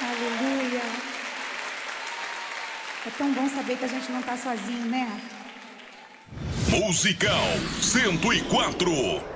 Aleluia. É tão bom saber que a gente não tá sozinho, né? Musical 104.